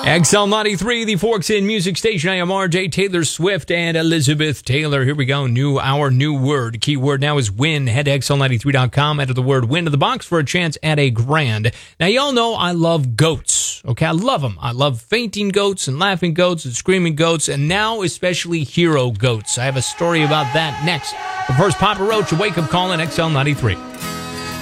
XL93, the Forks in Music Station. I am RJ Taylor Swift and Elizabeth Taylor. Here we go. Our new word. Keyword now is win. Head to XL93.com. Enter the word win to the box for a chance at a grand. Now, y'all know I love goats. Okay, I love them. I love fainting goats and laughing goats and screaming goats, and now especially hero goats. I have a story about that next. But first, Papa Roach, a wake-up call in XL93.